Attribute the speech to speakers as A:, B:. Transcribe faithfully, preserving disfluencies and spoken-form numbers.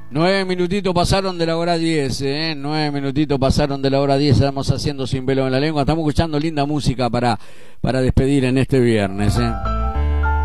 A: Nueve minutitos pasaron de la hora diez, ¿eh? Nueve minutitos pasaron de la hora diez, estamos haciendo Sin Velo en la Lengua. Estamos escuchando linda música para, para despedir en este viernes, ¿eh?